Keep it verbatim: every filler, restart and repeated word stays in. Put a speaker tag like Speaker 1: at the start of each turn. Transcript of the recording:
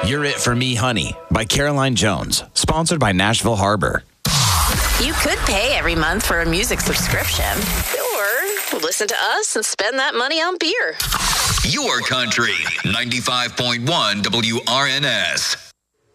Speaker 1: You're It For Me, Honey by Caroline Jones, sponsored by Nashville Harbor.
Speaker 2: You could pay every month for a music subscription, or listen to us and spend that money on beer.
Speaker 3: Your Country, ninety-five point one W R N S.